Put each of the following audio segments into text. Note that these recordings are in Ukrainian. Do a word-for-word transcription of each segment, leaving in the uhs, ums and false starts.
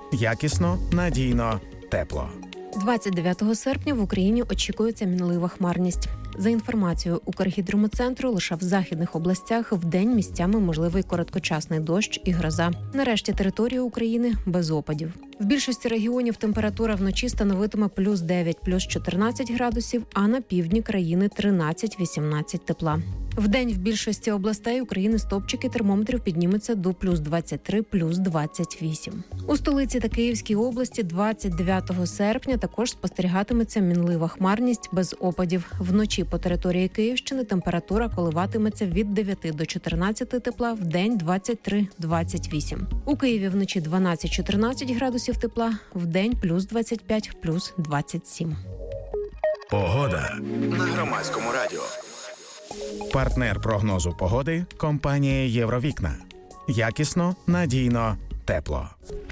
Якісно, надійно, тепло. двадцять дев'ятого серпня в Україні очікується мінлива хмарність. За інформацією Укргідрометцентру, лише в західних областях вдень місцями можливий короткочасний дощ і гроза. Нарешті території України без опадів. В більшості регіонів температура вночі становитиме плюс дев'ять, плюс чотирнадцять градусів, а на півдні країни тринадцять-вісімнадцять тепла. Вдень в більшості областей України стопчики термометрів піднімуться до плюс двадцять три, плюс двадцять вісім. У столиці та Київській області двадцять дев'ятого серпня також спостерігатиметься мінлива хмарність без опадів. Вночі по території Київщини температура коливатиметься від дев'яти до чотирнадцяти тепла, вдень двадцять три - двадцять вісім. У Києві вночі дванадцять-чотирнадцять градусів тепла, вдень плюс двадцять п'ять, плюс двадцять сім. Погода на Громадському радіо. Партнер прогнозу погоди – компанія «Євровікна». Якісно, надійно, тепло.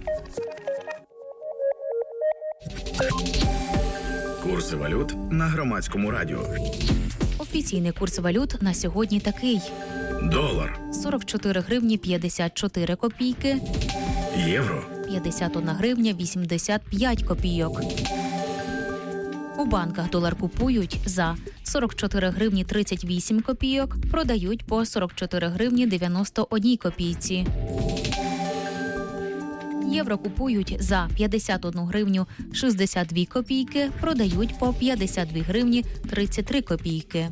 Курси валют на Громадському радіо. Офіційний курс валют на сьогодні такий. Долар – сорок чотири гривні п'ятдесят чотири копійки. Євро – п'ятдесят одна гривня вісімдесят п'ять копійок. У банках долар купують за сорок чотири гривні тридцять вісім копійок, продають по сорок чотири гривні дев'яносто одна копійці. Євро купують за п'ятдесят одну гривню шістдесят дві копійки, продають по п'ятдесят дві гривні тридцять три копійки.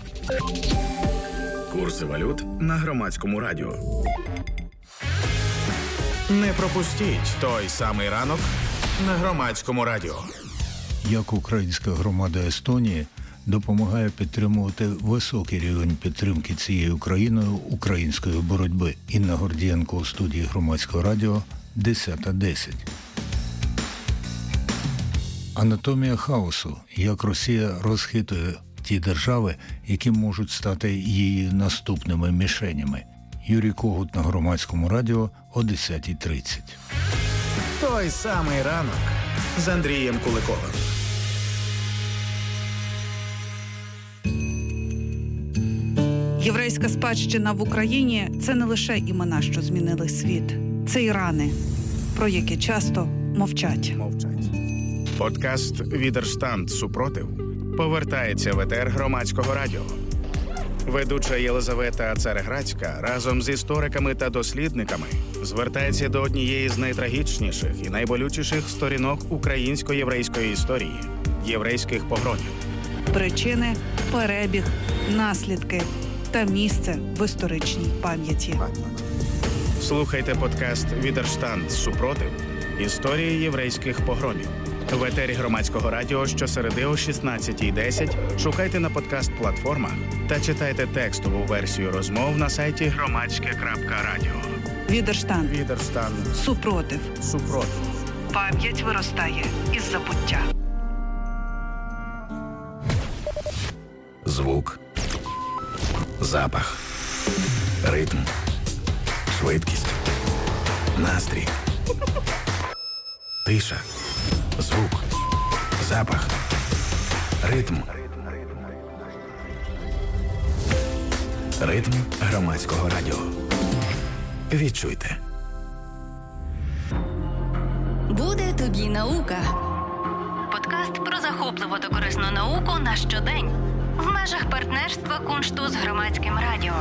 Курси валют на Громадському радіо. Не пропустіть той самий ранок на Громадському радіо. Як українська громада Естонії допомагає підтримувати високий рівень підтримки цією країною української боротьби. Інна Гордієнко у студії Громадського радіо, десята десять. Анатомія хаосу. Як Росія розхитує ті держави, які можуть стати її наступними мішенями. Юрій Когут на Громадському радіо о десята тридцять. Той самий ранок з Андрієм Куликовим. Єврейська спадщина в Україні – це не лише імена, що змінили світ. Це і рани, про які часто мовчать. Мовчать. Подкаст «Відерштанд. Супротив» повертається в етер Громадського радіо. Ведуча Єлизавета Цареградська разом з істориками та дослідниками звертається до однієї з найтрагічніших і найболючіших сторінок українсько-єврейської історії – єврейських погромів. Причини, перебіг, наслідки та місце в історичній пам'яті. Слухайте подкаст «Відерштанд. Супротив. Історії єврейських погромів». В етері Громадського радіо щосереди о шістнадцята десять шукайте на подкаст-платформах та читайте текстову версію розмов на сайті громадське крапка радіо. Відерштанд. Відерштанд. Супротив. Супротив. Пам'ять виростає із забуття. Звук. Запах. Ритм. Швидкість. Настрій. Тиша. Звук. Запах. Ритм. Ритм Громадського радіо. Відчуйте. Буде тобі наука. Подкаст про захопливу та корисну науку на щодень. В межах партнерства Куншту з Громадським радіо.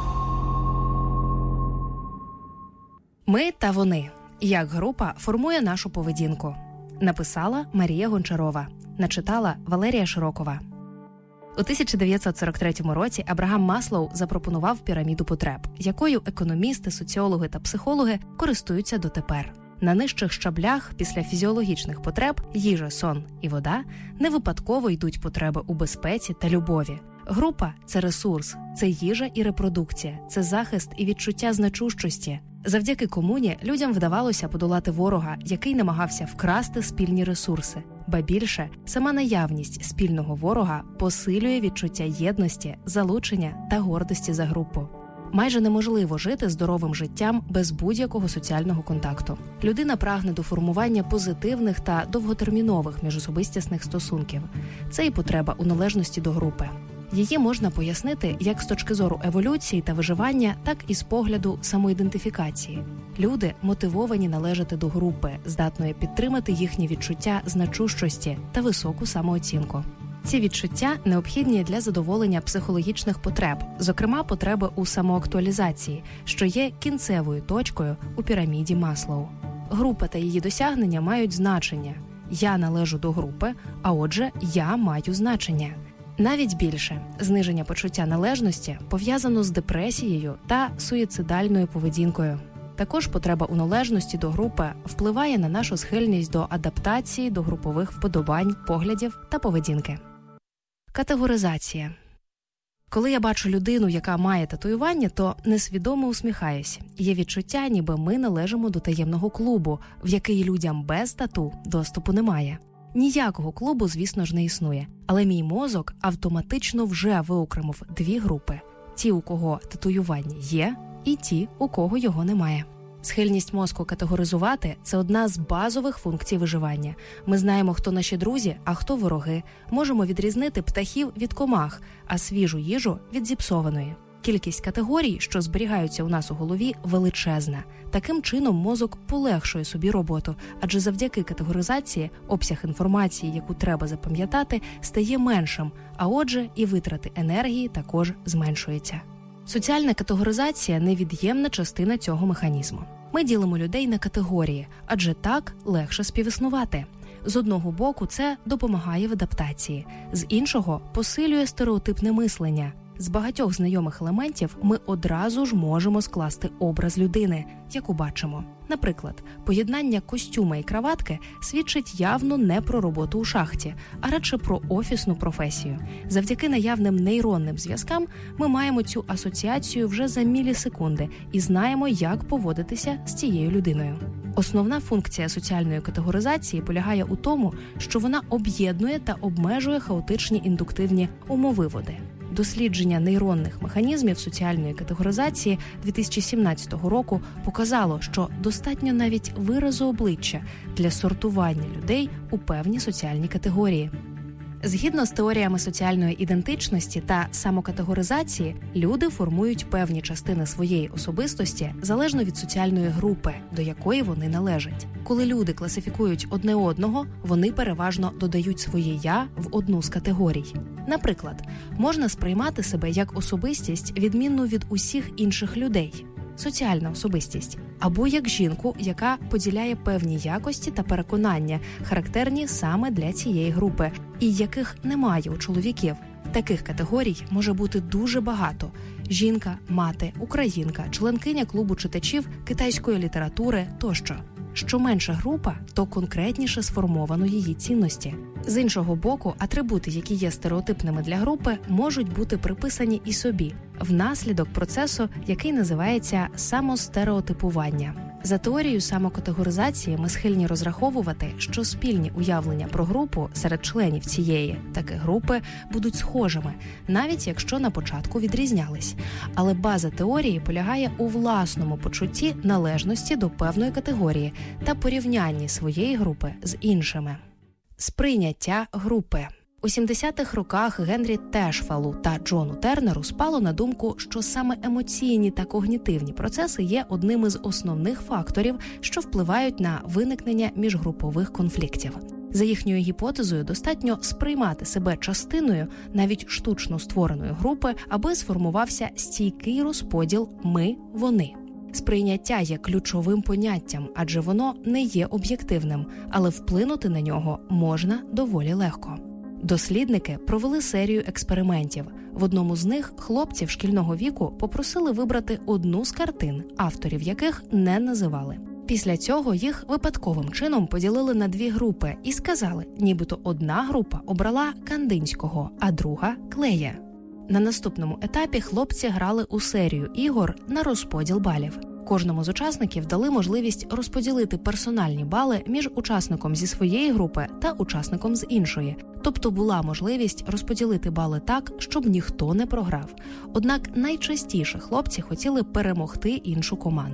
Ми та вони. Як група формує нашу поведінку. Написала Марія Гончарова. Начитала Валерія Широкова. У тисяча дев'ятсот сорок третьому році Абрагам Маслоу запропонував піраміду потреб, якою економісти, соціологи та психологи користуються дотепер. На нижчих щаблях після фізіологічних потреб – їжа, сон і вода – не випадково йдуть потреби у безпеці та любові. Група – це ресурс, це їжа і репродукція, це захист і відчуття значущості. Завдяки комуні людям вдавалося подолати ворога, який намагався вкрасти спільні ресурси. Ба більше, сама наявність спільного ворога посилює відчуття єдності, залучення та гордості за групу. Майже неможливо жити здоровим життям без будь-якого соціального контакту. Людина прагне до формування позитивних та довготермінових міжособистісних стосунків. Це і потреба у належності до групи. Її можна пояснити як з точки зору еволюції та виживання, так і з погляду самоідентифікації. Люди мотивовані належати до групи, здатної підтримати їхні відчуття значущості та високу самооцінку. Ці відчуття необхідні для задоволення психологічних потреб, зокрема потреби у самоактуалізації, що є кінцевою точкою у піраміді Маслоу. Група та її досягнення мають значення. Я належу до групи, а отже, я маю значення. Навіть більше, зниження почуття належності пов'язано з депресією та суїцидальною поведінкою. Також потреба у належності до групи впливає на нашу схильність до адаптації до групових вподобань, поглядів та поведінки. Категоризація. Коли я бачу людину, яка має татуювання, то несвідомо усміхаюсь. Є відчуття, ніби ми належимо до таємного клубу, в який людям без тату доступу немає. Ніякого клубу, звісно ж, не існує. Але мій мозок автоматично вже виокремив дві групи. Ті, у кого татуювання є, і ті, у кого його немає. Схильність мозку категоризувати – це одна з базових функцій виживання. Ми знаємо, хто наші друзі, а хто вороги. Можемо відрізнити птахів від комах, а свіжу їжу від зіпсованої. Кількість категорій, що зберігаються у нас у голові, величезна. Таким чином мозок полегшує собі роботу, адже завдяки категоризації обсяг інформації, яку треба запам'ятати, стає меншим, а отже і витрати енергії також зменшуються. Соціальна категоризація – невід'ємна частина цього механізму. Ми ділимо людей на категорії, адже так легше співіснувати. З одного боку це допомагає в адаптації, з іншого – посилює стереотипне мислення. З багатьох знайомих елементів ми одразу ж можемо скласти образ людини, яку бачимо. Наприклад, поєднання костюма і краватки свідчить явно не про роботу у шахті, а радше про офісну професію. Завдяки наявним нейронним зв'язкам ми маємо цю асоціацію вже за мілісекунди і знаємо, як поводитися з цією людиною. Основна функція соціальної категоризації полягає у тому, що вона об'єднує та обмежує хаотичні індуктивні умовиводи. Дослідження нейронних механізмів соціальної категоризації дві тисячі сімнадцятого року показало, що достатньо навіть виразу обличчя для сортування людей у певні соціальні категорії. Згідно з теоріями соціальної ідентичності та самокатегоризації, люди формують певні частини своєї особистості залежно від соціальної групи, до якої вони належать. Коли люди класифікують одне одного, вони переважно додають своє «я» в одну з категорій. Наприклад, можна сприймати себе як особистість, відмінну від усіх інших людей – соціальна особистість, або як жінку, яка поділяє певні якості та переконання, характерні саме для цієї групи, і яких немає у чоловіків. Таких категорій може бути дуже багато – жінка, мати, українка, членкиня клубу читачів китайської літератури тощо. Що менша група, то конкретніше сформовано її цінності. З іншого боку, атрибути, які є стереотипними для групи, можуть бути приписані і собі, внаслідок процесу, який називається самостереотипування. За теорією самокатегоризації ми схильні розраховувати, що спільні уявлення про групу серед членів цієї таки групи будуть схожими, навіть якщо на початку відрізнялись. Але база теорії полягає у власному почутті належності до певної категорії та порівнянні своєї групи з іншими. Сприйняття групи. У сімдесятих роках Генрі Тешфалу та Джону Тернеру спало на думку, що саме емоційні та когнітивні процеси є одним із основних факторів, що впливають на виникнення міжгрупових конфліктів. За їхньою гіпотезою, достатньо сприймати себе частиною навіть штучно створеної групи, аби сформувався стійкий розподіл «ми-вони». Сприйняття є ключовим поняттям, адже воно не є об'єктивним, але вплинути на нього можна доволі легко. Дослідники провели серію експериментів. В одному з них хлопців шкільного віку попросили вибрати одну з картин, авторів яких не називали. Після цього їх випадковим чином поділили на дві групи і сказали, нібито одна група обрала Кандинського, а друга – Клея. На наступному етапі хлопці грали у серію ігор на розподіл балів. Кожному з учасників дали можливість розподілити персональні бали між учасником зі своєї групи та учасником з іншої. Тобто була можливість розподілити бали так, щоб ніхто не програв. Однак найчастіше хлопці хотіли перемогти іншу команду.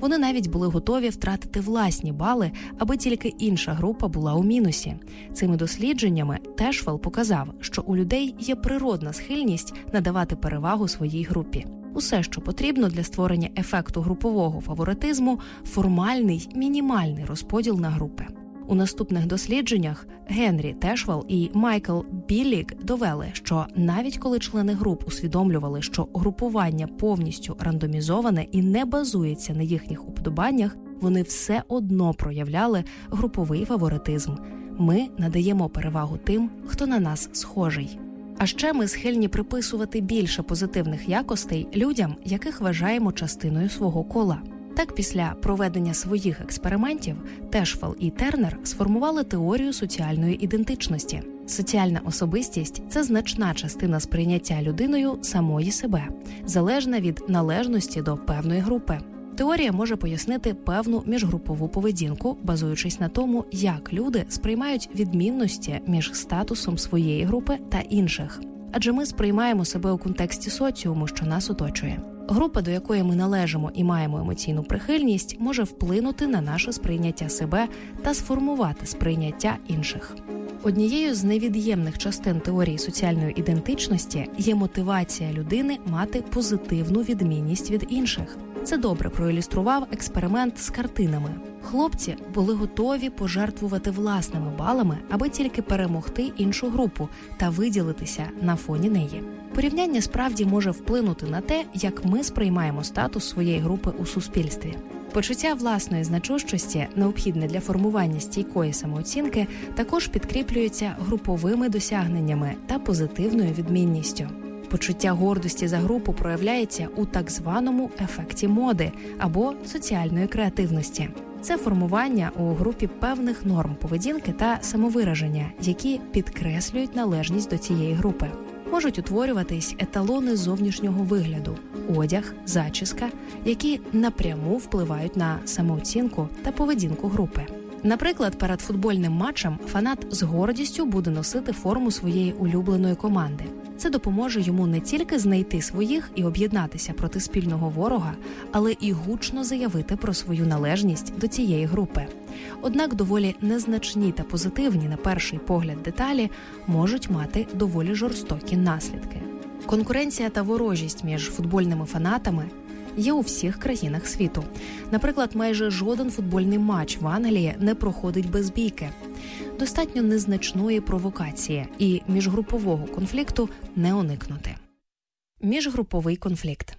Вони навіть були готові втратити власні бали, аби тільки інша група була у мінусі. Цими дослідженнями Тешфел показав, що у людей є природна схильність надавати перевагу своїй групі. Усе, що потрібно для створення ефекту групового фаворитизму – формальний, мінімальний розподіл на групи. У наступних дослідженнях Генрі Тешфел і Майкл Білік довели, що навіть коли члени груп усвідомлювали, що групування повністю рандомізоване і не базується на їхніх уподобаннях, вони все одно проявляли груповий фаворитизм. Ми надаємо перевагу тим, хто на нас схожий. А ще ми схильні приписувати більше позитивних якостей людям, яких вважаємо частиною свого кола. Так, після проведення своїх експериментів Тешфел і Тернер сформували теорію соціальної ідентичності. Соціальна особистість – це значна частина сприйняття людиною самої себе, залежна від належності до певної групи. Теорія може пояснити певну міжгрупову поведінку, базуючись на тому, як люди сприймають відмінності між статусом своєї групи та інших. Адже ми сприймаємо себе у контексті соціуму, що нас оточує. Група, до якої ми належимо і маємо емоційну прихильність, може вплинути на наше сприйняття себе та сформувати сприйняття інших. Однією з невід'ємних частин теорії соціальної ідентичності є мотивація людини мати позитивну відмінність від інших. Це добре проілюстрував експеримент з картинами. Хлопці були готові пожертвувати власними балами, аби тільки перемогти іншу групу та виділитися на фоні неї. Порівняння справді може вплинути на те, як ми сприймаємо статус своєї групи у суспільстві. Почуття власної значущості, необхідне для формування стійкої самооцінки, також підкріплюється груповими досягненнями та позитивною відмінністю. Почуття гордості за групу проявляється у так званому ефекті моди або соціальної креативності. Це формування у групі певних норм поведінки та самовираження, які підкреслюють належність до цієї групи. Можуть утворюватись еталони зовнішнього вигляду – одяг, зачіска, які напряму впливають на самооцінку та поведінку групи. Наприклад, перед футбольним матчем фанат з гордістю буде носити форму своєї улюбленої команди. Це допоможе йому не тільки знайти своїх і об'єднатися проти спільного ворога, але і гучно заявити про свою належність до цієї групи. Однак доволі незначні та позитивні на перший погляд деталі можуть мати доволі жорстокі наслідки. Конкуренція та ворожість між футбольними фанатами є у всіх країнах світу. Наприклад, майже жоден футбольний матч в Англії не проходить без бійки. Достатньо незначної провокації і міжгрупового конфлікту не уникнути. Міжгруповий конфлікт.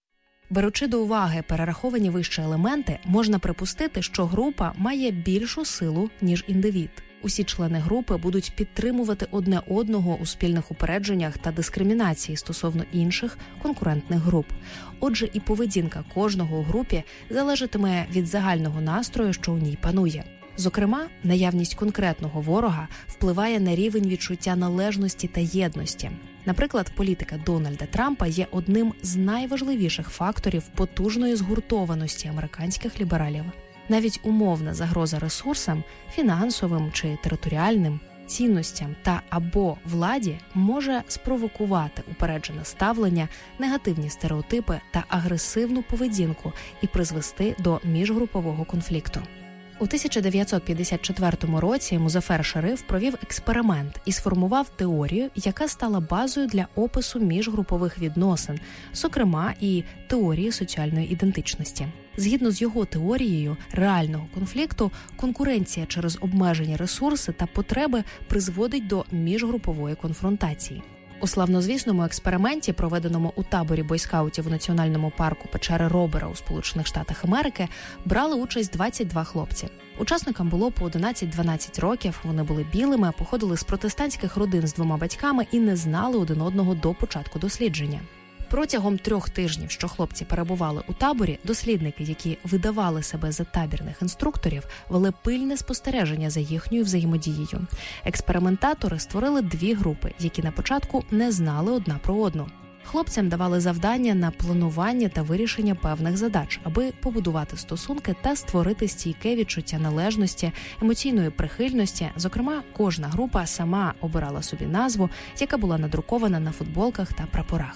Беручи до уваги перераховані вище елементи, можна припустити, що група має більшу силу, ніж індивід. Усі члени групи будуть підтримувати одне одного у спільних упередженнях та дискримінації стосовно інших конкурентних груп. Отже, і поведінка кожного у групі залежатиме від загального настрою, що у ній панує. Зокрема, наявність конкретного ворога впливає на рівень відчуття належності та єдності. Наприклад, політика Дональда Трампа є одним з найважливіших факторів потужної згуртованості американських лібералів. Навіть умовна загроза ресурсам, фінансовим чи територіальним, цінностям та або владі може спровокувати упереджене ставлення, негативні стереотипи та агресивну поведінку і призвести до міжгрупового конфлікту. У тисяча дев'ятсот п'ятдесят четвертому році Музафер Шариф провів експеримент і сформував теорію, яка стала базою для опису міжгрупових відносин, зокрема і теорії соціальної ідентичності. Згідно з його теорією реального конфлікту, конкуренція через обмежені ресурси та потреби призводить до міжгрупової конфронтації. У славнозвісному експерименті, проведеному у таборі бойскаутів у національному парку Печери Робера у Сполучених Штатах Америки, брали участь двадцять два хлопці. Учасникам було по одинадцять-дванадцять років, вони були білими, походили з протестантських родин з двома батьками і не знали один одного до початку дослідження. Протягом трьох тижнів, що хлопці перебували у таборі, дослідники, які видавали себе за табірних інструкторів, вели пильне спостереження за їхньою взаємодією. Експериментатори створили дві групи, які на початку не знали одна про одну. Хлопцям давали завдання на планування та вирішення певних задач, аби побудувати стосунки та створити стійке відчуття належності, емоційної прихильності. Зокрема, кожна група сама обирала собі назву, яка була надрукована на футболках та прапорах.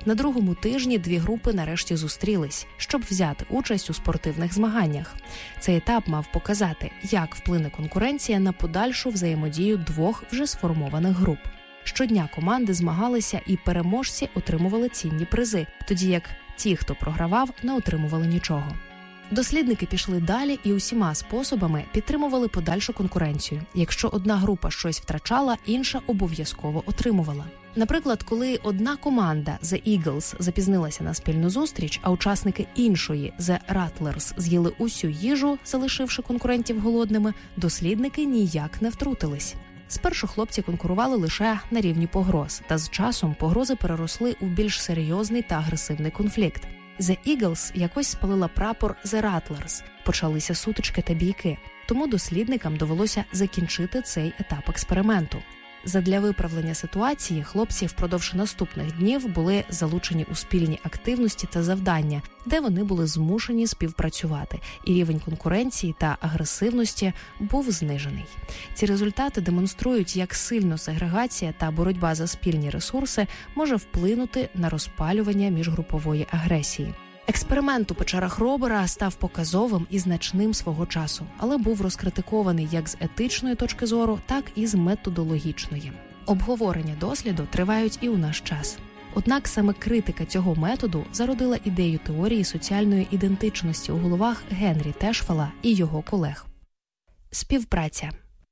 На другому тижні дві групи нарешті зустрілись, щоб взяти участь у спортивних змаганнях. Цей етап мав показати, як вплине конкуренція на подальшу взаємодію двох вже сформованих груп. Щодня команди змагалися і переможці отримували цінні призи, тоді як ті, хто програвав, не отримували нічого. Дослідники пішли далі і усіма способами підтримували подальшу конкуренцію. Якщо одна група щось втрачала, інша обов'язково отримувала. Наприклад, коли одна команда The Eagles запізнилася на спільну зустріч, а учасники іншої The Rattlers з'їли усю їжу, залишивши конкурентів голодними, дослідники ніяк не втрутились. Спершу хлопці конкурували лише на рівні погроз, та з часом погрози переросли у більш серйозний та агресивний конфлікт. The Eagles якось спалила прапор The Rattlers. Почалися сутички та бійки. Тому дослідникам довелося закінчити цей етап експерименту. Задля виправлення ситуації хлопці впродовж наступних днів були залучені у спільні активності та завдання, де вони були змушені співпрацювати, і рівень конкуренції та агресивності був знижений. Ці результати демонструють, як сильно сегрегація та боротьба за спільні ресурси може вплинути на розпалювання міжгрупової агресії. Експеримент у печерах Робера став показовим і значним свого часу, але був розкритикований як з етичної точки зору, так і з методологічної. Обговорення досліду тривають і у наш час. Однак саме критика цього методу зародила ідею теорії соціальної ідентичності у головах Генрі Тешфела і його колег. Співпраця.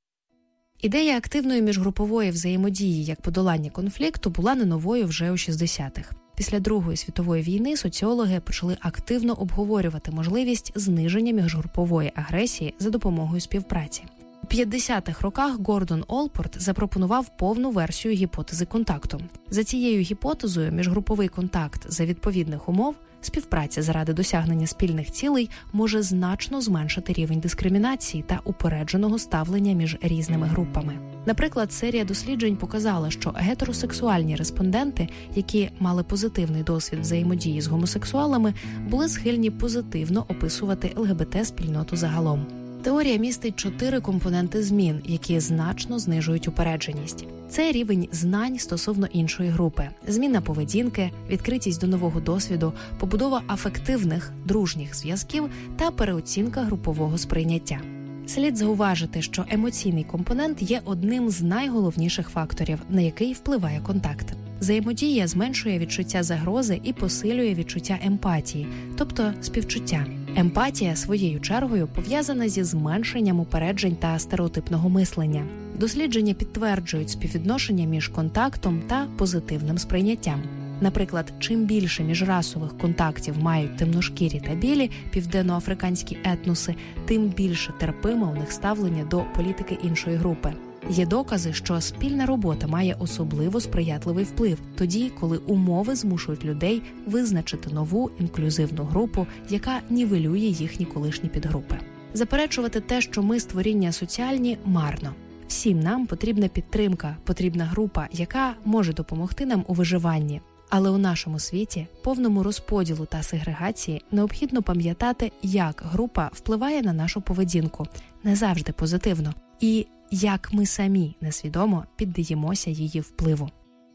Ідея активної міжгрупової взаємодії як подолання конфлікту була не новою вже у шістдесятих. Після Другої світової війни соціологи почали активно обговорювати можливість зниження міжгрупової агресії за допомогою співпраці. У п'ятдесятих роках Гордон Олпорт запропонував повну версію гіпотези контакту. За цією гіпотезою міжгруповий контакт за відповідних умов, співпраця заради досягнення спільних цілей може значно зменшити рівень дискримінації та упередженого ставлення між різними групами. Наприклад, серія досліджень показала, що гетеросексуальні респонденти, які мали позитивний досвід взаємодії з гомосексуалами, були схильні позитивно описувати ЛГБТ-спільноту загалом. Теорія містить чотири компоненти змін, які значно знижують упередженість. Це рівень знань стосовно іншої групи, зміна поведінки, відкритість до нового досвіду, побудова афективних, дружніх зв'язків та переоцінка групового сприйняття. Слід зауважити, що емоційний компонент є одним з найголовніших факторів, на який впливає контакт. Взаємодія зменшує відчуття загрози і посилює відчуття емпатії, тобто співчуття. Емпатія, своєю чергою, пов'язана зі зменшенням упереджень та стереотипного мислення. Дослідження підтверджують співвідношення між контактом та позитивним сприйняттям. Наприклад, чим більше міжрасових контактів мають темношкірі та білі південноафриканські етноси, тим більше терпиме у них ставлення до політики іншої групи. Є докази, що спільна робота має особливо сприятливий вплив тоді, коли умови змушують людей визначити нову інклюзивну групу, яка нівелює їхні колишні підгрупи. Заперечувати те, що ми створіння соціальні, марно. Всім нам потрібна підтримка, потрібна група, яка може допомогти нам у виживанні. Але у нашому світі, повному розподілу та сегрегації, необхідно пам'ятати, як група впливає на нашу поведінку, не завжди позитивно, і як ми самі несвідомо піддаємося її впливу.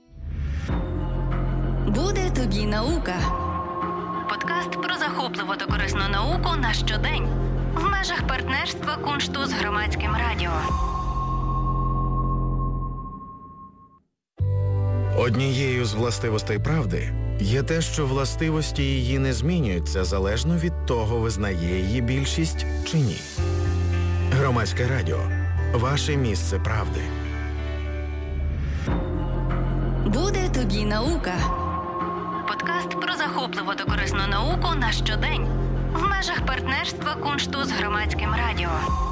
Буде тобі наука. Подкаст про захопливу та корисну науку на щодень. В межах партнерства Куншту з Громадським радіо. Однією з властивостей правди є те, що властивості її не змінюються залежно від того, визнає її більшість чи ні. Громадське радіо. Ваше місце правди. Буде тобі наука. Подкаст про захопливу та корисну науку на щодень. В межах партнерства Куншту з Громадським радіо.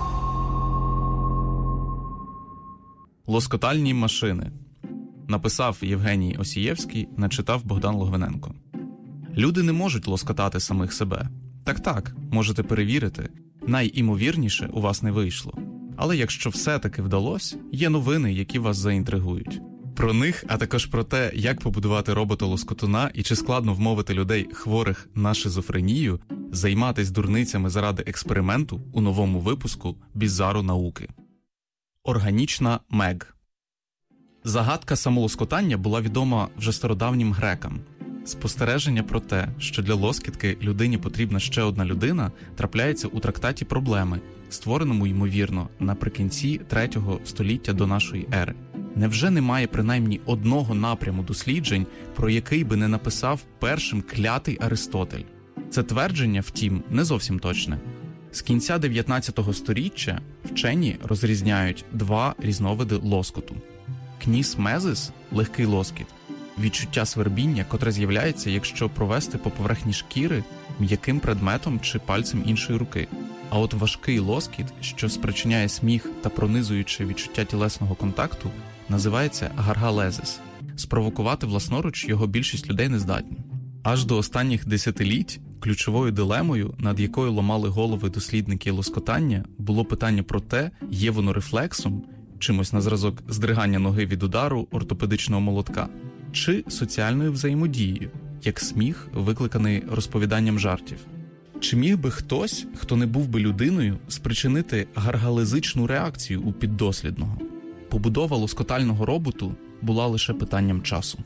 Лоскотальні машини. Написав Євгеній Осієвський, начитав Богдан Логвиненко. Люди не можуть лоскотати самих себе. Так-так, можете перевірити. Найімовірніше у вас не вийшло. Але якщо все-таки вдалося, є новини, які вас заінтригують. Про них, а також про те, як побудувати робота-лоскотуна і чи складно вмовити людей, хворих на шизофренію, займатись дурницями заради експерименту у новому випуску «Бізару науки». Органічна мег. Загадка самолоскотання була відома вже стародавнім грекам. Спостереження про те, що для лоскітки людині потрібна ще одна людина, трапляється у трактаті «Проблеми», створеному, ймовірно, наприкінці третього століття до нашої ери. Невже немає принаймні одного напряму досліджень, про який би не написав першим клятий Аристотель? Це твердження, втім, не зовсім точне. З кінця дев'ятнадцятого сторіччя вчені розрізняють два різновиди лоскоту. Кніс мезис – легкий лоскіт, відчуття свербіння, котре з'являється, якщо провести по поверхні шкіри м'яким предметом чи пальцем іншої руки. А от важкий лоскіт, що спричиняє сміх та пронизуючи відчуття тілесного контакту, називається гаргалезис. Спровокувати власноруч його більшість людей не здатні. Аж до останніх десятиліть ключовою дилемою, над якою ламали голови дослідники лоскотання, було питання про те, є воно рефлексом, чимось на зразок здригання ноги від удару ортопедичного молотка, чи соціальною взаємодією, як сміх, викликаний розповіданням жартів. Чи міг би хтось, хто не був би людиною, спричинити гаргалезичну реакцію у піддослідного? Побудова лоскотального роботу була лише питанням часу.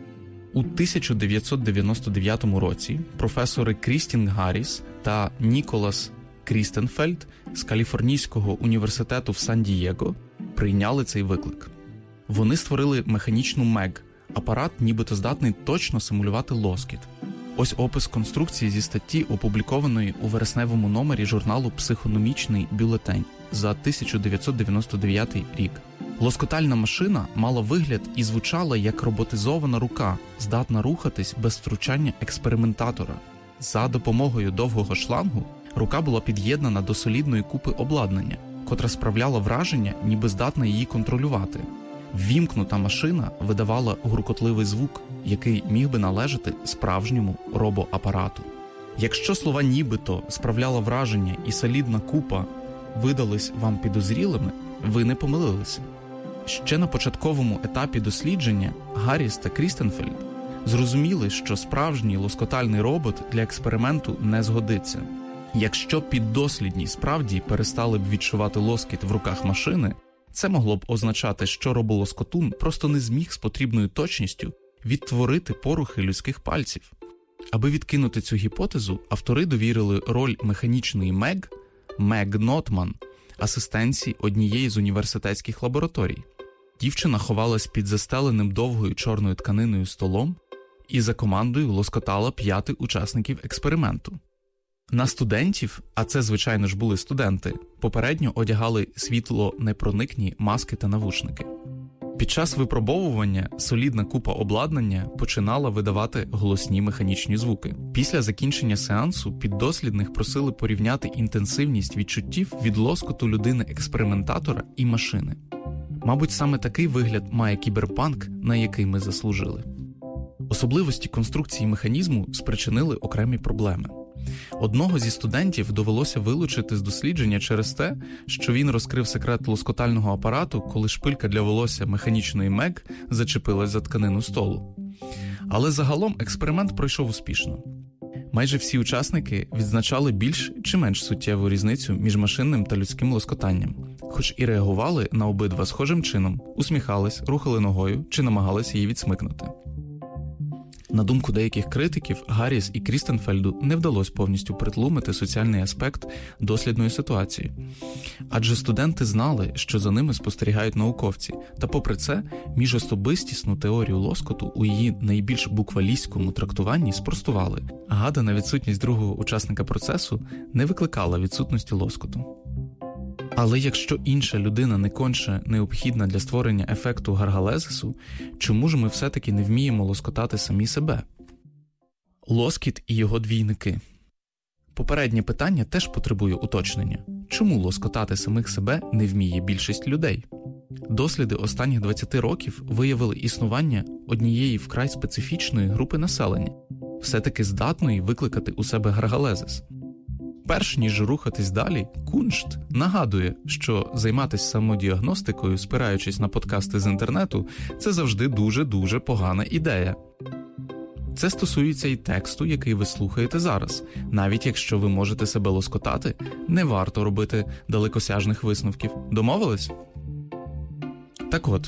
У тисяча дев'ятсот дев'яносто дев'ятому році професори Крістін Гарріс та Ніколас Крістенфельд з Каліфорнійського університету в Сан-Дієго прийняли цей виклик. Вони створили механічну МЕГ – апарат, нібито здатний точно симулювати лоскіт. Ось опис конструкції зі статті, опублікованої у вересневому номері журналу «Психономічний бюлетень» за тисяча дев'ятсот дев'яносто дев'ятий рік. Лоскотальна машина мала вигляд і звучала як роботизована рука, здатна рухатись без втручання експериментатора. За допомогою довгого шлангу рука була під'єднана до солідної купи обладнання, котра справляла враження, ніби здатна її контролювати. Ввімкнута машина видавала гуркотливий звук, який міг би належати справжньому робоапарату. Якщо слова «нібито» справляла враження і солідна купа видались вам підозрілими, ви не помилилися. Ще на початковому етапі дослідження Гарріс та Крістенфельд зрозуміли, що справжній лоскотальний робот для експерименту не згодиться. Якщо піддослідні справді перестали б відчувати лоскіт в руках машини, це могло б означати, що роболоскотун просто не зміг з потрібною точністю відтворити порухи людських пальців. Аби відкинути цю гіпотезу, автори довірили роль механічної МЕГ, Мег Нотман, асистенці однієї з університетських лабораторій. Дівчина ховалась під застеленим довгою чорною тканиною столом і за командою лоскотала п'яти учасників експерименту. На студентів, а це, звичайно ж, були студенти, попередньо одягали світлонепроникні маски та навушники. Під час випробовування солідна купа обладнання починала видавати голосні механічні звуки. Після закінчення сеансу піддослідних просили порівняти інтенсивність відчуттів від лоскоту людини-експериментатора і машини. Мабуть, саме такий вигляд має кіберпанк, на який ми заслужили. Особливості конструкції механізму спричинили окремі проблеми. Одного зі студентів довелося вилучити з дослідження через те, що він розкрив секрет лоскотального апарату, коли шпилька для волосся механічної МЕГ зачепилась за тканину столу. Але загалом експеримент пройшов успішно. Майже всі учасники відзначали більш чи менш суттєву різницю між машинним та людським лоскотанням, хоч і реагували на обидва схожим чином, усміхались, рухали ногою чи намагалися її відсмикнути. На думку деяких критиків, Гарріс і Крістенфельду не вдалося повністю притлумити соціальний аспект дослідної ситуації. Адже студенти знали, що за ними спостерігають науковці, та попри це, міжособистісну теорію лоскоту у її найбільш буквалістському трактуванні спростували. Гадана відсутність другого учасника процесу не викликала відсутності лоскоту. Але якщо інша людина не конче необхідна для створення ефекту гаргалезису, чому ж ми все-таки не вміємо лоскотати самі себе? Лоскіт і його двійники. Попереднє питання теж потребує уточнення. Чому лоскотати самих себе не вміє більшість людей? Досліди останніх двадцяти років виявили існування однієї вкрай специфічної групи населення, все-таки здатної викликати у себе гаргалезис. Перш ніж рухатись далі, Куншт нагадує, що займатися самодіагностикою, спираючись на подкасти з інтернету, це завжди дуже-дуже погана ідея. Це стосується і тексту, який ви слухаєте зараз. Навіть якщо ви можете себе лоскотати, не варто робити далекосяжних висновків. Домовились? Так от,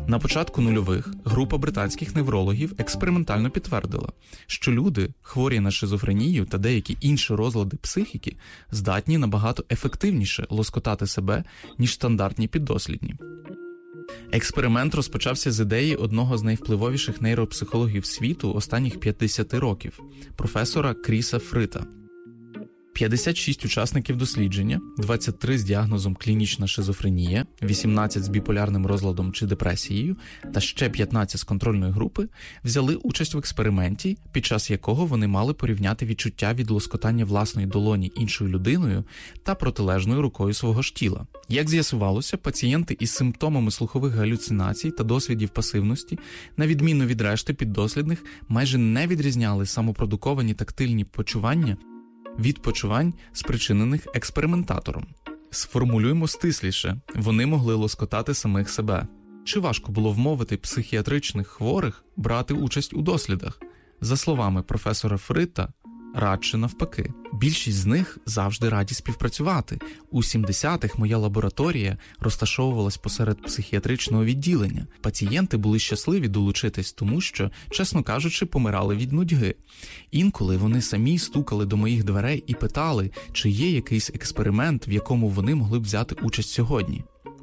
На початку нульових група британських неврологів експериментально підтвердила, що люди, хворі на шизофренію та деякі інші розлади психіки, здатні набагато ефективніше лоскотати себе, ніж стандартні піддослідні. Експеримент розпочався з ідеї одного з найвпливовіших нейропсихологів світу останніх п'ятдесят років – професора Кріса Фрита. п'ятдесят шість учасників дослідження, двадцять три з діагнозом клінічна шизофренія, вісімнадцять з біполярним розладом чи депресією та ще п'ятнадцять з контрольної групи взяли участь в експерименті, під час якого вони мали порівняти відчуття від лоскотання власної долоні іншою людиною та протилежною рукою свого ж тіла. Як з'ясувалося, пацієнти із симптомами слухових галюцинацій та досвідів пасивності, на відміну від решти піддослідних, майже не відрізняли самопродуковані тактильні почування від почувань, спричинених експериментатором. Сформулюємо стисліше, вони могли лоскотати самих себе. Чи важко було вмовити психіатричних хворих брати участь у дослідах? За словами професора Фрита, радше навпаки. Більшість з них завжди раді співпрацювати. У сімдесятих моя лабораторія розташовувалась посеред психіатричного відділення. Пацієнти були щасливі долучитись, тому що, чесно кажучи, помирали від нудьги. Інколи вони самі стукали до моїх дверей і питали, чи є якийсь експеримент, в якому вони могли б взяти участь сьогодні.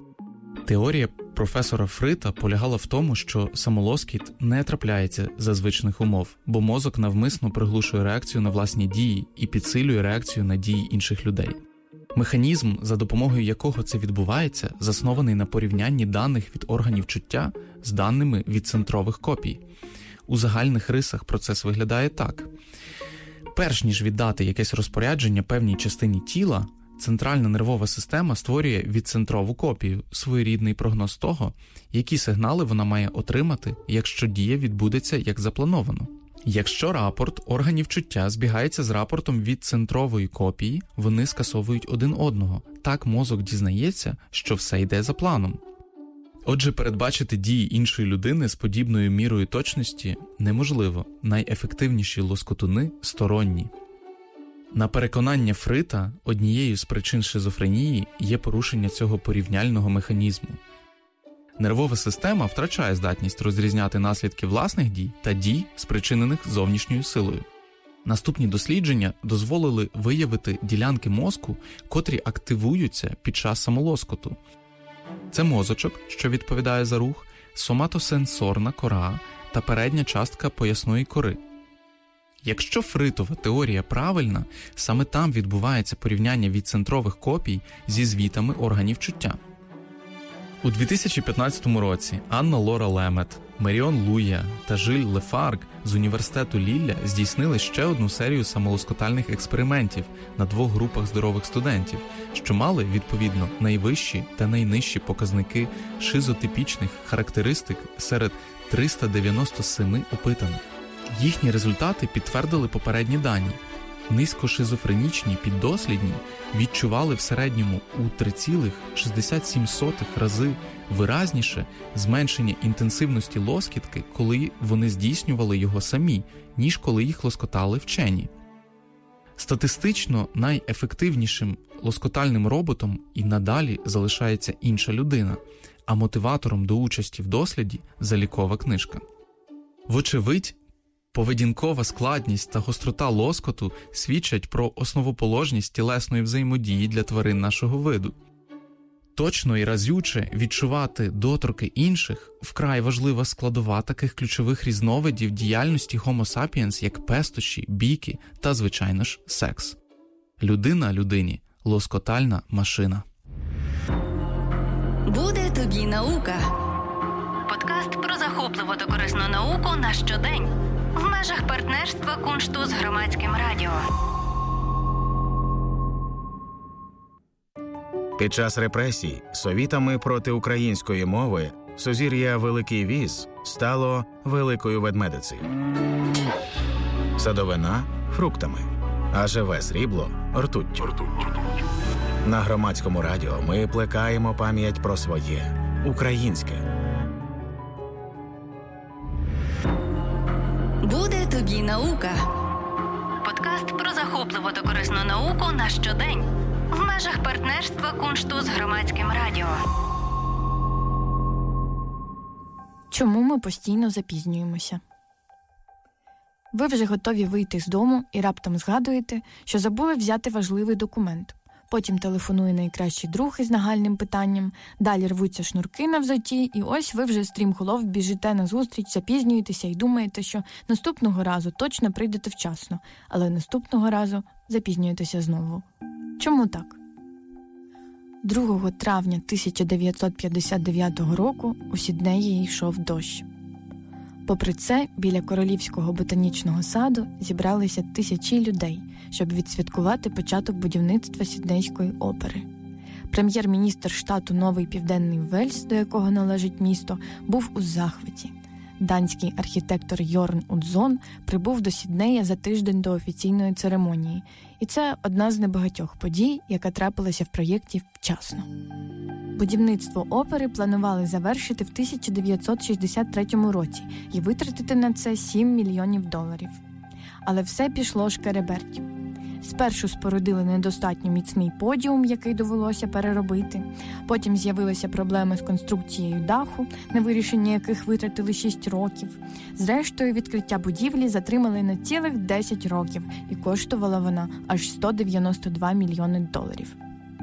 Теорія професора Фрита полягала в тому, що самолоскіт не трапляється за звичних умов, бо мозок навмисно приглушує реакцію на власні дії і підсилює реакцію на дії інших людей. Механізм, за допомогою якого це відбувається, заснований на порівнянні даних від органів чуття з даними від центрових копій. У загальних рисах процес виглядає так. Перш ніж віддати якесь розпорядження певній частині тіла, центральна нервова система створює відцентрову копію, своєрідний прогноз того, які сигнали вона має отримати, якщо дія відбудеться як заплановано. Якщо рапорт органів чуття збігається з рапортом від центрової копії, вони скасовують один одного. Так мозок дізнається, що все йде за планом. Отже, передбачити дії іншої людини з подібною мірою точності неможливо. Найефективніші лоскотуни – сторонні. На переконання Фрита, однією з причин шизофренії є порушення цього порівняльного механізму. Нервова система втрачає здатність розрізняти наслідки власних дій та дій, спричинених зовнішньою силою. Наступні дослідження дозволили виявити ділянки мозку, котрі активуються під час самолоскоту. Це мозочок, що відповідає за рух, соматосенсорна кора та передня частка поясної кори. Якщо Фритова теорія правильна, саме там відбувається порівняння відцентрових копій зі звітами органів чуття. У дві тисячі п'ятнадцятому році Анна Лора Лемет, Меріон Луя та Жиль Лефарг з університету Лілля здійснили ще одну серію самолоскотальних експериментів на двох групах здорових студентів, що мали, відповідно, найвищі та найнижчі показники шизотипічних характеристик серед триста дев'яносто сім опитаних. Їхні результати підтвердили попередні дані. Низькошизофренічні піддослідні відчували в середньому у три цілих шістдесят сім сотих рази виразніше зменшення інтенсивності лоскітки, коли вони здійснювали його самі, ніж коли їх лоскотали вчені. Статистично найефективнішим лоскотальним роботом і надалі залишається інша людина, а мотиватором до участі в досліді – залікова книжка. Вочевидь, поведінкова складність та гострота лоскоту свідчать про основоположність тілесної взаємодії для тварин нашого виду. Точно і разюче відчувати доторки інших – вкрай важлива складова таких ключових різновидів діяльності Homo sapiens, як пестощі, бійки та, звичайно ж, секс. Людина людині – лоскотальна машина. Буде тобі наука. Подкаст про захопливу та корисну науку на щодень. В межах партнерства Куншту з Громадським радіо. Під час репресій совітами проти української мови сузір'я Великий Віз стало Великою Ведмедицею. Садовина – фруктами, а живе срібло – ртуттю. На Громадському радіо ми плекаємо пам'ять про своє – українське. Буде тобі наука. Подкаст про захопливу та корисну науку на щодень. В межах партнерства Куншту з Громадським радіо. Чому ми постійно запізнюємося? Ви вже готові вийти з дому і раптом згадуєте, що забули взяти важливий документ. Потім телефонує найкращий друг із нагальним питанням, далі рвуться шнурки на взутті, і ось ви вже стрімголов біжите на зустріч, запізнюєтеся і думаєте, що наступного разу точно прийдете вчасно, але наступного разу запізнюєтеся знову. Чому так? другого травня тисяча дев'ятсот п'ятдесят дев'ятого року у Сіднеї йшов дощ. Попри це, біля Королівського ботанічного саду зібралися тисячі людей, щоб відсвяткувати початок будівництва Сіднейської опери. Прем'єр-міністр штату Новий Південний Вельс, до якого належить місто, був у захваті. Данський архітектор Йорн Удзон прибув до Сіднея за тиждень до офіційної церемонії. І це одна з небагатьох подій, яка трапилася в проєкті вчасно. Будівництво опери планували завершити в тисяча дев'ятсот шістдесят третьому році і витратити на це сім мільйонів доларів. Але все пішло шкереберть. Спершу спорудили недостатньо міцний подіум, який довелося переробити. Потім з'явилися проблеми з конструкцією даху, на вирішення яких витратили шість років. Зрештою, відкриття будівлі затримали на цілих десять років, і коштувала вона аж сто дев'яносто два мільйони доларів.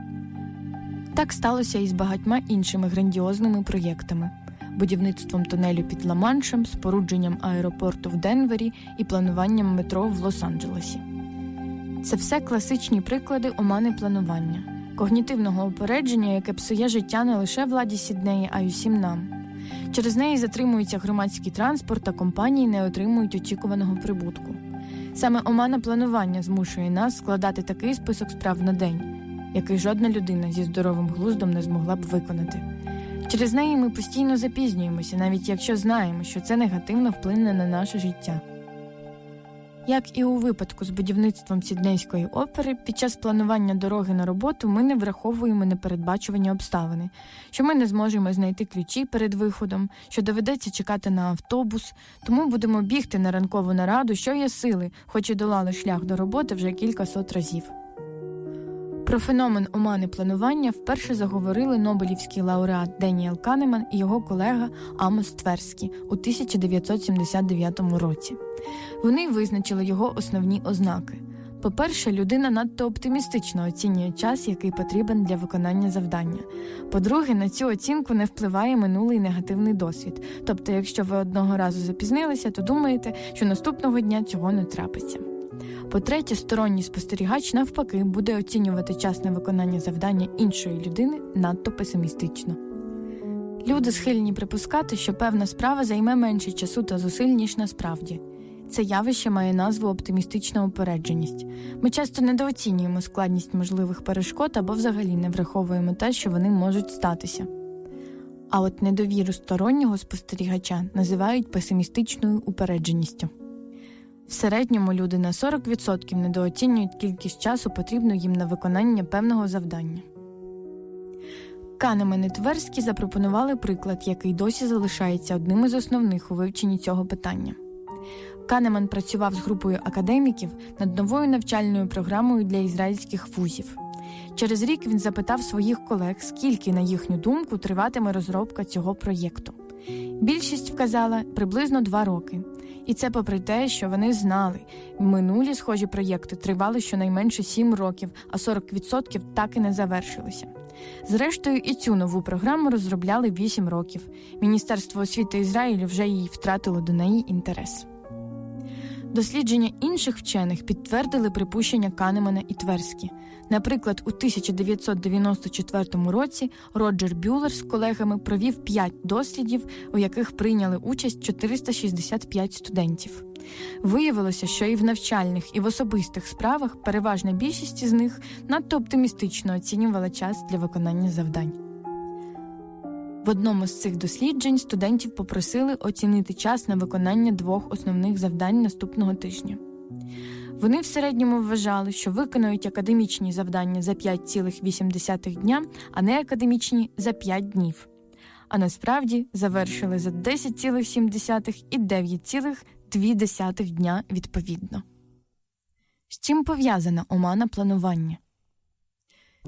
Так сталося і з багатьма іншими грандіозними проєктами. Будівництвом тунелю під Ла-Маншем, спорудженням аеропорту в Денвері і плануванням метро в Лос-Анджелесі. Це все класичні приклади омани планування, когнітивного упередження, яке псує життя не лише владі Сіднеї, а й усім нам. Через неї затримується громадський транспорт, а компанії не отримують очікуваного прибутку. Саме омана планування змушує нас складати такий список справ на день, який жодна людина зі здоровим глуздом не змогла б виконати. Через неї ми постійно запізнюємося, навіть якщо знаємо, що це негативно вплине на наше життя. Як і у випадку з будівництвом Сіднейської опери, під час планування дороги на роботу ми не враховуємо непередбачувані обставини, що ми не зможемо знайти ключі перед виходом, що доведеться чекати на автобус, тому будемо бігти на ранкову нараду, що є сили, хоч і долали шлях до роботи вже кілька сот разів. Про феномен омани планування вперше заговорили нобелівський лауреат Деніел Канеман і його колега Амос Тверський у тисяча дев'ятсот сімдесят дев'ятому році. Вони визначили його основні ознаки. По-перше, людина надто оптимістично оцінює час, який потрібен для виконання завдання. По-друге, на цю оцінку не впливає минулий негативний досвід. Тобто, якщо ви одного разу запізнилися, то думаєте, що наступного дня цього не трапиться. По-третє, сторонній спостерігач навпаки буде оцінювати час на виконання завдання іншої людини надто песимістично. Люди схильні припускати, що певна справа займе менше часу та зусиль, ніж насправді. Це явище має назву оптимістична упередженість. Ми часто недооцінюємо складність можливих перешкод або взагалі не враховуємо те, що вони можуть статися. А от недовіру стороннього спостерігача називають песимістичною упередженістю. В середньому люди на сорок відсотків недооцінюють кількість часу, потрібну їм на виконання певного завдання. Канеман і Тверський запропонували приклад, який досі залишається одним із основних у вивченні цього питання. Канеман працював з групою академіків над новою навчальною програмою для ізраїльських вузів. Через рік він запитав своїх колег, скільки, на їхню думку, триватиме розробка цього проєкту. Більшість вказала приблизно два роки. І це попри те, що вони знали, минулі схожі проєкти тривали щонайменше сім років, а сорок відсотків так і не завершилися. Зрештою, і цю нову програму розробляли вісім років. Міністерство освіти Ізраїлю вже її втратило до неї інтерес. Дослідження інших вчених підтвердили припущення Канемана і Тверські. Наприклад, у тисяча дев'ятсот дев'яносто четвертому році Роджер Бюллер з колегами провів п'ять дослідів, у яких прийняли участь чотириста шістдесят п'ять студентів. Виявилося, що і в навчальних, і в особистих справах переважна більшість із них надто оптимістично оцінювала час для виконання завдань. В одному з цих досліджень студентів попросили оцінити час на виконання двох основних завдань наступного тижня. Вони в середньому вважали, що виконують академічні завдання за п'ять цілих вісім десятих дня, а не академічні за п'ять днів. А насправді завершили за десять цілих сім десятих і дев'ять цілих дві десятих дня відповідно. З чим пов'язана омана планування?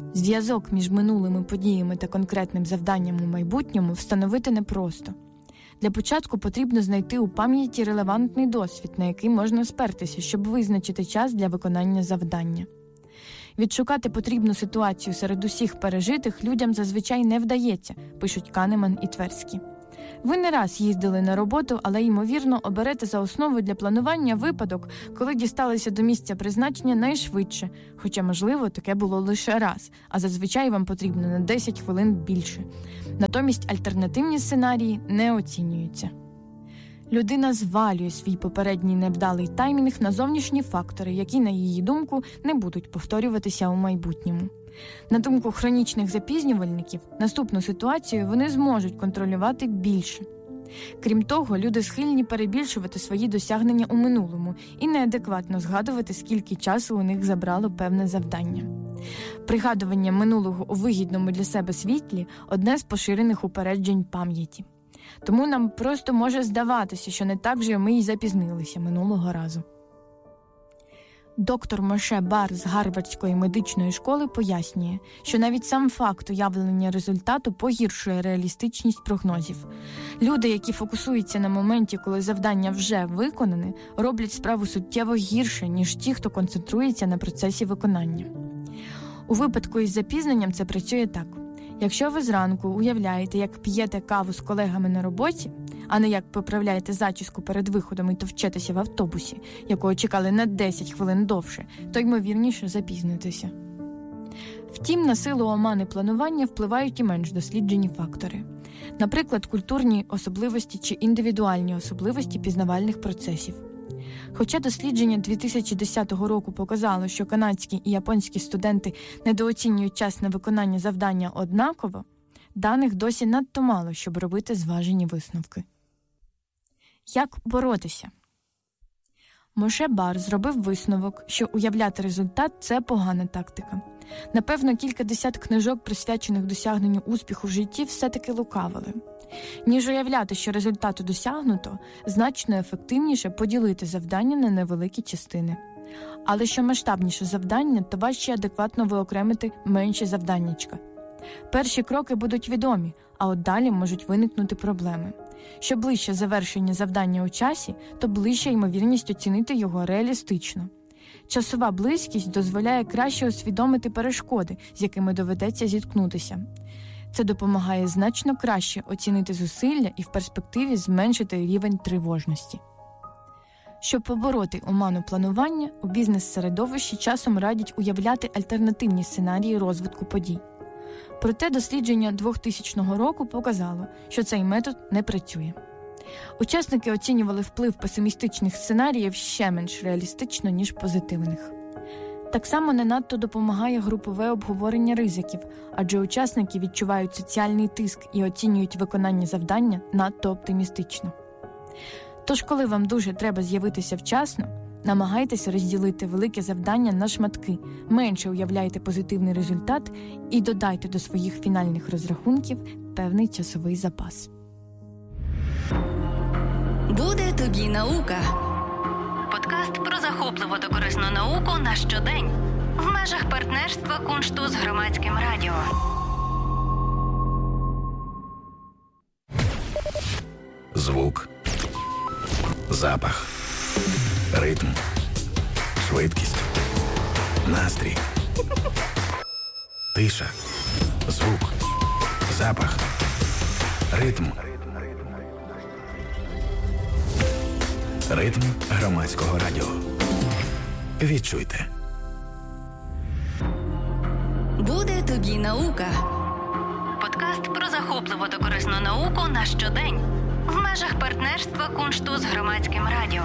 Зв'язок між минулими подіями та конкретним завданням у майбутньому встановити непросто. Для початку потрібно знайти у пам'яті релевантний досвід, на який можна спертися, щоб визначити час для виконання завдання. Відшукати потрібну ситуацію серед усіх пережитих людям зазвичай не вдається, пишуть Канеман і Тверський. Ви не раз їздили на роботу, але, ймовірно, оберете за основу для планування випадок, коли дісталися до місця призначення найшвидше, хоча, можливо, таке було лише раз, а зазвичай вам потрібно на десять хвилин більше. Натомість альтернативні сценарії не оцінюються. Людина звалює свій попередній невдалий таймінг на зовнішні фактори, які, на її думку, не будуть повторюватися у майбутньому. На думку хронічних запізнювальників, наступну ситуацію вони зможуть контролювати більше. Крім того, люди схильні перебільшувати свої досягнення у минулому і неадекватно згадувати, скільки часу у них забрало певне завдання. Пригадування минулого у вигідному для себе світлі – одне з поширених упереджень пам'яті. Тому нам просто може здаватися, що не так же ми й запізнилися минулого разу. Доктор Моше Бар з Гарвардської медичної школи пояснює, що навіть сам факт уявлення результату погіршує реалістичність прогнозів. Люди, які фокусуються на моменті, коли завдання вже виконане, роблять справу суттєво гірше, ніж ті, хто концентрується на процесі виконання. У випадку із запізненням це працює так. Якщо ви зранку уявляєте, як п'єте каву з колегами на роботі, а не як поправляєте зачіску перед виходом і товчетеся в автобусі, якого чекали на десять хвилин довше, то ймовірніше запізнитеся. Втім, на силу омани планування впливають і менш досліджені фактори. Наприклад, культурні особливості чи індивідуальні особливості пізнавальних процесів. Хоча дослідження дві тисячі десятого року показало, що канадські і японські студенти недооцінюють час на виконання завдання однаково, даних досі надто мало, щоб робити зважені висновки. Як боротися? Моше Бар зробив висновок, що уявляти результат – це погана тактика. Напевно, кілька десят книжок, присвячених досягненню успіху в житті, все-таки лукавили. Ніж уявляти, що результату досягнуто, значно ефективніше поділити завдання на невеликі частини. Але що масштабніше завдання, то важче адекватно виокремити менші завданнячка. Перші кроки будуть відомі, а от далі можуть виникнути проблеми. Що ближче завершення завдання у часі, то ближча ймовірність оцінити його реалістично. Часова близькість дозволяє краще усвідомити перешкоди, з якими доведеться зіткнутися. Це допомагає значно краще оцінити зусилля і в перспективі зменшити рівень тривожності. Щоб побороти оману планування, у бізнес-середовищі часом радять уявляти альтернативні сценарії розвитку подій. Проте дослідження двохтисячного року показало, що цей метод не працює. Учасники оцінювали вплив песимістичних сценаріїв ще менш реалістично, ніж позитивних. Так само не надто допомагає групове обговорення ризиків, адже учасники відчувають соціальний тиск і оцінюють виконання завдання надто оптимістично. Тож, коли вам дуже треба з'явитися вчасно, намагайтеся розділити велике завдання на шматки, менше уявляйте позитивний результат і додайте до своїх фінальних розрахунків певний часовий запас. Буде тобі наука. Подкаст про захопливу та корисну науку на щодень в межах партнерства Куншту з Громадським радіо. Звук, запах, ритм, швидкість, настрій, тиша, звук, запах, ритм. Ритм Громадського радіо. Відчуйте. Буде тобі наука. Подкаст про захопливу та корисну науку на щодень в межах партнерства Куншту з Громадським радіо.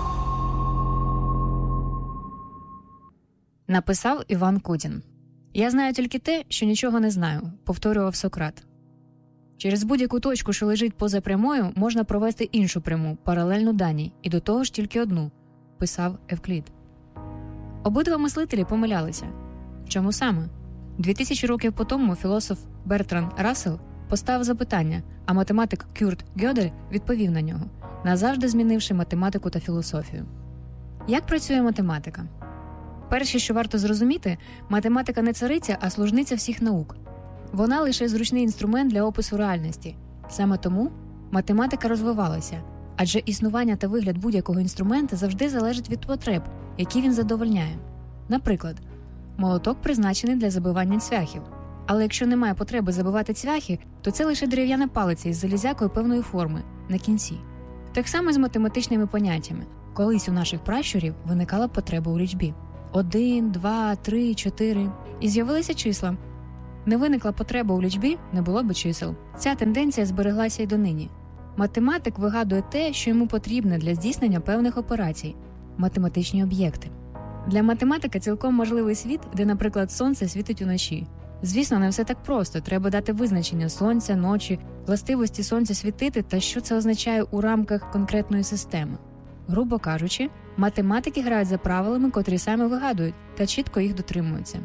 Написав Іван Кудін. «Я знаю тільки те, що нічого не знаю», – повторював Сократ. Через будь-яку точку, що лежить поза прямою, можна провести іншу пряму, паралельну даній, і до того ж тільки одну, писав Евклід. Обидва мислителі помилялися. Чому саме? Дві тисячі років по тому філософ Бертран Рассел поставив запитання, а математик Кюрт Гьодель відповів на нього, назавжди змінивши математику та філософію. Як працює математика? Перше, що варто зрозуміти, математика не цариця, а служниця всіх наук. Вона лише зручний інструмент для опису реальності. Саме тому математика розвивалася, адже існування та вигляд будь-якого інструмента завжди залежить від потреб, які він задовольняє. Наприклад, молоток призначений для забивання цвяхів, але якщо немає потреби забивати цвяхи, то це лише дерев'яна палиця із залізякою певної форми на кінці. Так само з математичними поняттями. Колись у наших пращурів виникала потреба у лічбі. Один, два, три, чотири. І з'явилися числа. Не виникла потреба у лічбі, не було би чисел. Ця тенденція збереглася й донині. Математик вигадує те, що йому потрібне для здійснення певних операцій – математичні об'єкти. Для математика цілком можливий світ, де, наприклад, сонце світить уночі. Звісно, не все так просто. Треба дати визначення сонця, ночі, властивості сонця світити та що це означає у рамках конкретної системи. Грубо кажучи, математики грають за правилами, котрі самі вигадують, та чітко їх дотримуються.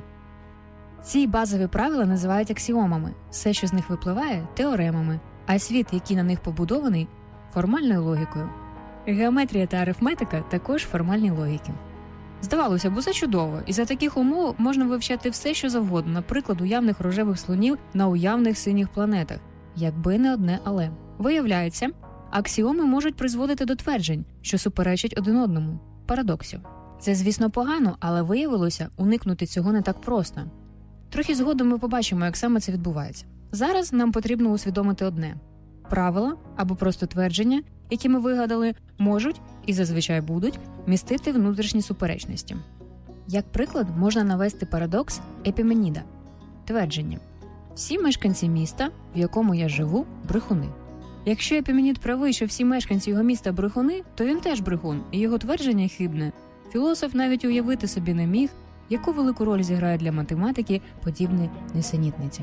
Ці базові правила називають аксіомами, все, що з них випливає – теоремами, а світ, який на них побудований – формальною логікою. Геометрія та арифметика – також формальні логіки. Здавалося б, усе чудово, і за таких умов можна вивчати все, що завгодно, наприклад, уявних рожевих слонів на уявних синіх планетах, якби не одне «але». Виявляється, аксіоми можуть призводити до тверджень, що суперечать один одному – парадоксів. Це, звісно, погано, але виявилося, уникнути цього не так просто. Трохи згодом ми побачимо, як саме це відбувається. Зараз нам потрібно усвідомити одне – правила або просто твердження, які ми вигадали, можуть і зазвичай будуть містити внутрішні суперечності. Як приклад можна навести парадокс Епіменіда. Твердження. Всі мешканці міста, в якому я живу, брехуни. Якщо Епіменід правий, що всі мешканці його міста брехуни, то він теж брехун, і його твердження хибне. Філософ навіть уявити собі не міг, яку велику роль зіграє для математики подібні нісенітниці.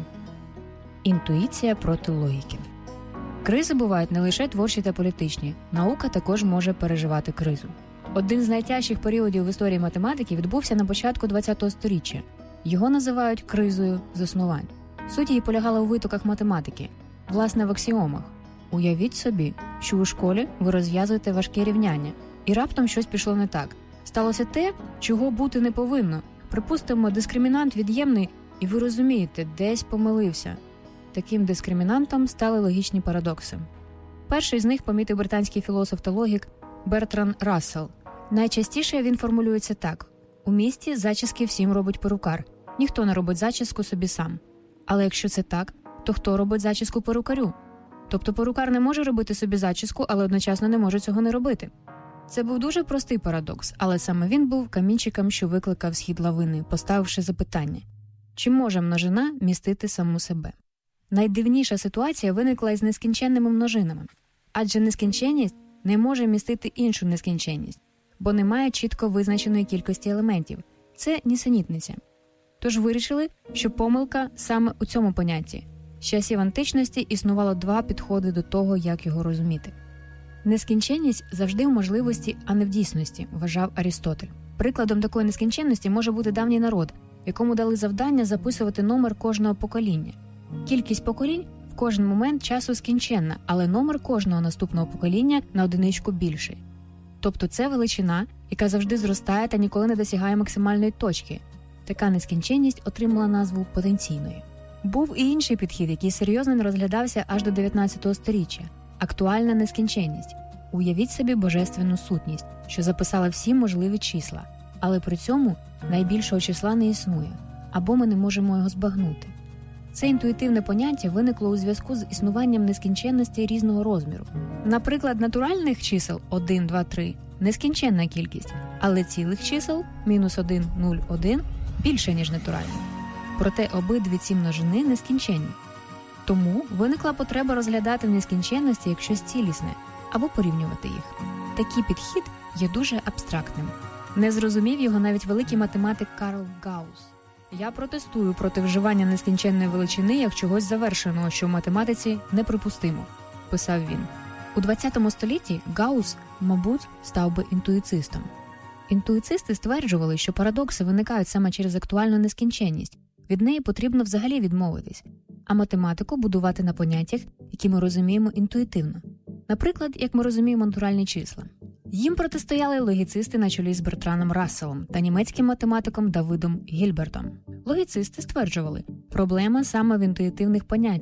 Інтуїція проти логіки. Кризи бувають не лише творчі та політичні. Наука також може переживати кризу. Один з найтяжчих періодів в історії математики відбувся на початку ХХ століття. Його називають кризою заснувань. Суть її полягала у витоках математики, власне в аксіомах. Уявіть собі, що у школі ви розв'язуєте важке рівняння, і раптом щось пішло не так. Сталося те, чого бути не повинно. Припустимо, дискримінант від'ємний, і ви розумієте, десь помилився. Таким дискримінантом стали логічні парадокси. Перший з них помітив британський філософ та логік Бертран Рассел. Найчастіше він формулюється так. У місті зачіски всім робить перукар. Ніхто не робить зачіску собі сам. Але якщо це так, то хто робить зачіску перукарю? Тобто перукар не може робити собі зачіску, але одночасно не може цього не робити. Це був дуже простий парадокс, але саме він був камінчиком, що викликав схід лавини, поставивши запитання. Чи може множина містити саму себе? Найдивніша ситуація виникла із нескінченними множинами. Адже нескінченність не може містити іншу нескінченність, бо немає чітко визначеної кількості елементів. Це нісенітниця. Тож вирішили, що помилка саме у цьому понятті. З часів античності існувало два підходи до того, як його розуміти. Нескінченність завжди в можливості, а не в дійсності, вважав Арістотель. Прикладом такої нескінченності може бути давній народ, якому дали завдання записувати номер кожного покоління. Кількість поколінь в кожен момент часу скінченна, але номер кожного наступного покоління на одиничку більший. Тобто це величина, яка завжди зростає та ніколи не досягає максимальної точки. Така нескінченність отримала назву потенційною. Був і інший підхід, який серйозно не розглядався аж до дев'ятнадцятого сторіччя – актуальна нескінченність. Уявіть собі божественну сутність, що записала всі можливі числа, але при цьому найбільшого числа не існує, або ми не можемо його збагнути. Це інтуїтивне поняття виникло у зв'язку з існуванням нескінченності різного розміру. Наприклад, натуральних чисел один, два, три – нескінченна кількість, але цілих чисел – мінус один, нуль, один – більше, ніж натуральні. Проте обидві ці множини нескінченні. Тому виникла потреба розглядати нескінченності як щось цілісне, або порівнювати їх. Такий підхід є дуже абстрактним. Не зрозумів його навіть великий математик Карл Гаус. «Я протестую проти вживання нескінченної величини як чогось завершеного, що в математиці неприпустимо», – писав він. У ХХ столітті Гаус, мабуть, став би інтуїцистом. Інтуїцисти стверджували, що парадокси виникають саме через актуальну нескінченність. Від неї потрібно взагалі відмовитись, а математику будувати на поняттях, які ми розуміємо інтуїтивно. Наприклад, як ми розуміємо натуральні числа. Їм протистояли логіцисти на чолі з Бертраном Расселом та німецьким математиком Давидом Гільбертом. Логіцисти стверджували, проблема саме в інтуїтивних поняттях,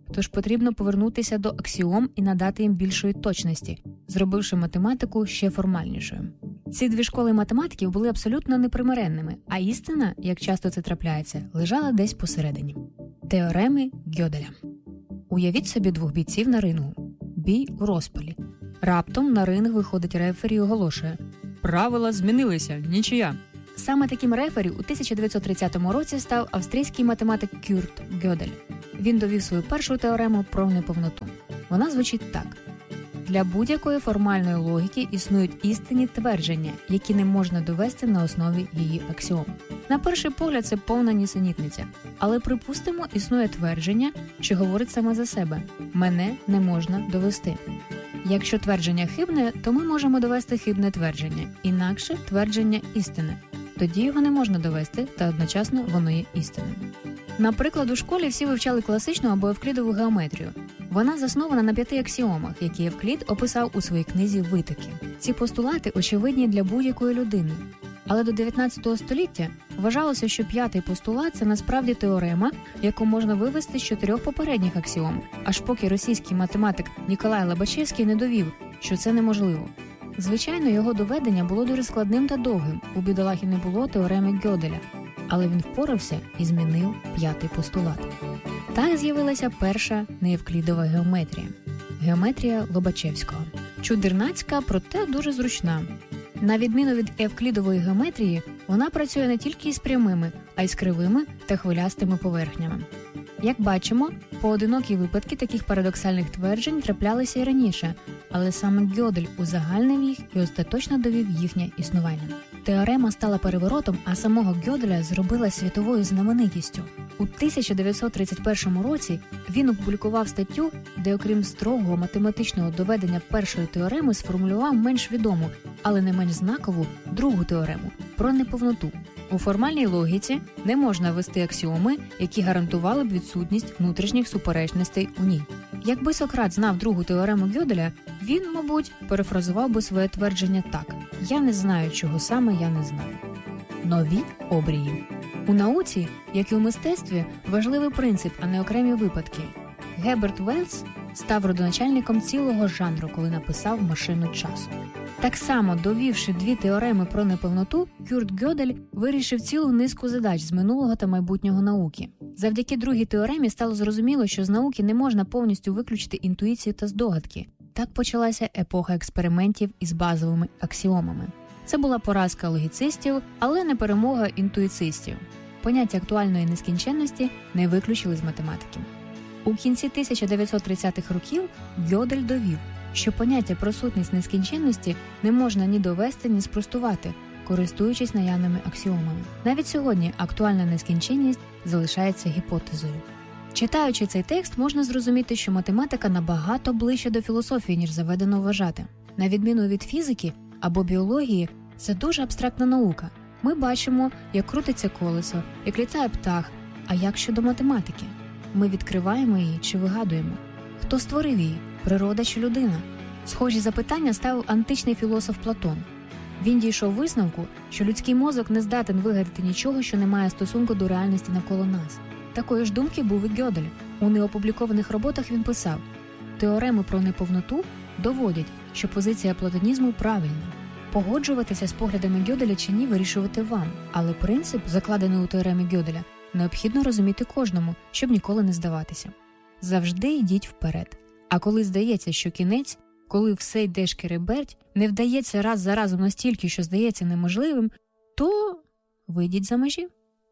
тож потрібно повернутися до аксіом і надати їм більшої точності, зробивши математику ще формальнішою. Ці дві школи математиків були абсолютно непримиренними, а істина, як часто це трапляється, лежала десь посередині. Теореми Гьоделя. Уявіть собі двох бійців на рингу. Бій у розпалі. Раптом на ринг виходить рефері і оголошує: «Правила змінилися, нічия». Саме таким рефері у тисяча дев'ятсот тридцятому році став австрійський математик Кюрт Гьодель. Він довів свою першу теорему про неповноту. Вона звучить так. Для будь-якої формальної логіки існують істинні твердження, які не можна довести на основі її аксіом. На перший погляд це повна нісенітниця. Але, припустимо, існує твердження, що говорить саме за себе. Мене не можна довести. Якщо твердження хибне, то ми можемо довести хибне твердження, інакше твердження істини. Тоді його не можна довести, та одночасно воно є істинним. Наприклад, у школі всі вивчали класичну або евклідову геометрію. Вона заснована на п'яти аксіомах, які Евклід описав у своїй книзі «Витоки». Ці постулати очевидні для будь-якої людини. Але до дев'ятнадцятого століття вважалося, що п'ятий постулат – це насправді теорема, яку можна вивести з чотирьох попередніх аксіом, аж поки російський математик Ніколай Лобачевський не довів, що це неможливо. Звичайно, його доведення було дуже складним та довгим, у бідолахи не було теореми Гьоделя. Але він впорався і змінив п'ятий постулат. Так з'явилася перша неевклідова геометрія – геометрія Лобачевського. Чудернацька, проте дуже зручна. На відміну від евклідової геометрії, вона працює не тільки із прямими, а й з кривими та хвилястими поверхнями. Як бачимо, поодинокі випадки таких парадоксальних тверджень траплялися й раніше, але саме Гьодель узагальнив їх і остаточно довів їхнє існування. Теорема стала переворотом, а самого Гьоделя зробила світовою знаменитістю. У тисяча дев'ятсот тридцять першому році він опублікував статтю, де окрім строгого математичного доведення першої теореми сформулював менш відому, але не менш знакову другу теорему – про неповноту. У формальній логіці не можна ввести аксіоми, які гарантували б відсутність внутрішніх суперечностей у ній. Якби Сократ знав другу теорему Гьоделя, він, мабуть, перефразував би своє твердження так: «Я не знаю, чого саме я не знаю». Нові обрії. У науці, як і у мистецтві, важливий принцип, а не окремі випадки. Герберт Уельс став родоначальником цілого жанру, коли написав «Машину часу». Так само, довівши дві теореми про неповноту, Кюрт Гьодель вирішив цілу низку задач з минулого та майбутнього науки. Завдяки другій теоремі стало зрозуміло, що з науки не можна повністю виключити інтуїцію та здогадки. Так почалася епоха експериментів із базовими аксіомами. Це була поразка логіцистів, але не перемога інтуїцистів. Поняття актуальної нескінченності не виключили з математики. У кінці тисяча дев'ятсот тридцятих років Гьодель довів, що поняття про сутність нескінченності не можна ні довести, ні спростувати, користуючись наявними аксіомами. Навіть сьогодні актуальна нескінченність залишається гіпотезою. Читаючи цей текст, можна зрозуміти, що математика набагато ближче до філософії, ніж заведено вважати. На відміну від фізики або біології, це дуже абстрактна наука. Ми бачимо, як крутиться колесо, як літає птах, а як щодо математики? Ми відкриваємо її чи вигадуємо? Хто створив її? Природа чи людина? Схожі запитання ставив античний філософ Платон. Він дійшов висновку, що людський мозок не здатен вигадати нічого, що не має стосунку до реальності навколо нас. Такої ж думки був і Гьодель. У неопублікованих роботах він писав: «Теореми про неповноту доводять, що позиція платонізму правильна. Погоджуватися з поглядами Гьоделя чи ні вирішувати вам, але принцип, закладений у теоремі Гьоделя, необхідно розуміти кожному, щоб ніколи не здаватися. Завжди йдіть вперед. А коли здається, що кінець, коли все йде шкереберть, не вдається раз за разом настільки, що здається неможливим, то вийдіть за межі.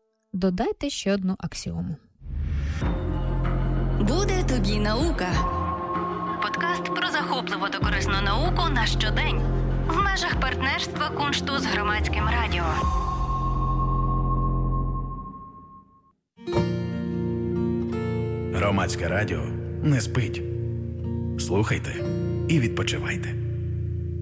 Додайте ще одну аксіому». Буде тобі наука. Подкаст про захопливу та корисну науку на щодень. В межах партнерства Куншту з Громадським радіо. Громадське радіо не спить. Слухайте і відпочивайте.